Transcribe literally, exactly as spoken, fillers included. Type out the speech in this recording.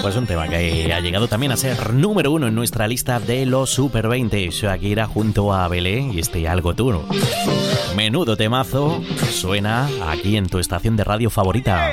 Pues un tema que ha llegado también a ser número uno en nuestra lista de los Super veinte. Shakira junto a Belé y este Algo Tú. Menudo temazo suena aquí en tu estación de radio favorita.